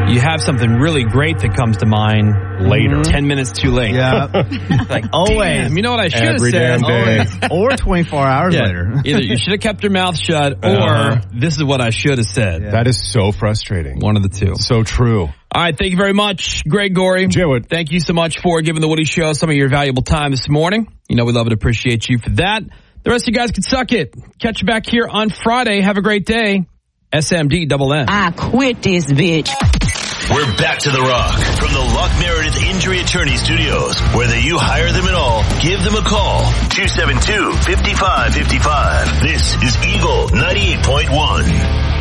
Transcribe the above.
you have something really great that comes to mind later. 10 minutes too late. Yeah. Like, Always. damn, you know what I should have Every said? damn day. Or 24 hours Yeah. later. Either you should have kept your mouth shut, or this is what I should have said. Yeah. That is so frustrating. One of the two. So true. All right, thank you very much, Greg Gorey. Jay Wood. Thank you so much for giving the Woody Show some of your valuable time this morning. You know we love and appreciate you for that. The rest of you guys can suck it. Catch you back here on Friday. Have a great day. SMD-double-N. I quit this bitch. We're back to The Rock from the Luck Meredith Injury Attorney Studios. Whether you hire them at all, give them a call. 272-5555. This is Eagle 98.1.